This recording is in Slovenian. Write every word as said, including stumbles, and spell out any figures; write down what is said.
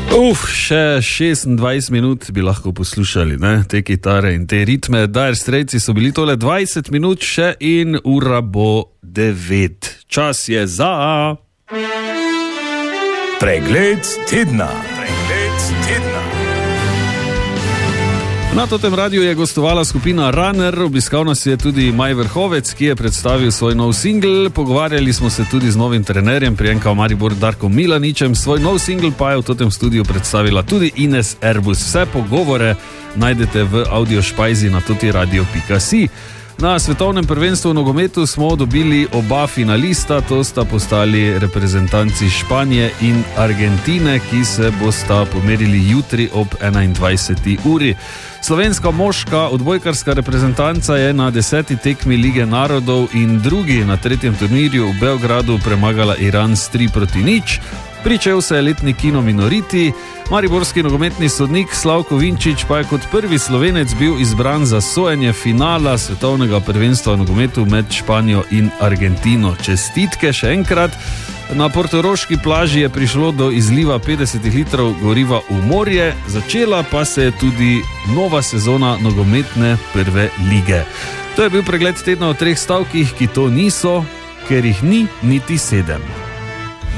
Uf, še šestindvajset minut bi lahko poslušali, ne? Te kitare in te ritme. Dire Straits so bili tole dvajset minut še in ura bo devet. Čas je za... Pregled tedna. Pregled tedna. Na totem radiju je gostovala skupina Runner, obiskal nas je tudi Maj Vrhovec, ki je predstavil svoj nov singl. Pogovarjali smo se tudi z novim trenerjem Prijenka Maribor Darkom Milaničem. Svoj nov singl pa je v totem studiu predstavila tudi Ines Erbus. Vse pogovore najdete v audiošpajzi na totiradio pika si. Na svetovnem prvenstvu v nogometu smo dobili oba finalista, to sta postali reprezentanci Španije in Argentine, ki se bosta pomerili jutri ob enaindvajseti uri. Slovenska moška odbojkarska reprezentanca je na deseti tekmi Lige narodov in drugi na tretjem turnirju v Beogradu premagala Iran s tri proti nič. Pričel se je letni kino Minoriti. Mariborski nogometni sodnik Slavko Vinčič pa je kot prvi Slovenec bil izbran za sojenje finala svetovnega prvenstva v nogometu med Španijo in Argentino. Čestitke še enkrat. Na portoroški plaži je prišlo do izliva petdeset litrov goriva v morje, začela pa se je tudi nova sezona nogometne prve lige. To je bil pregled tedna v treh stavkih, ki to niso, ker jih ni niti sedem.